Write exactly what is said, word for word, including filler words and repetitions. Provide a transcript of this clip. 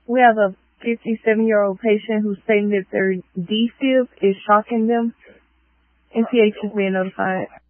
We have a fifty-seven-year-old patient who's saying that their D-fib is shocking them. N P H is being notified.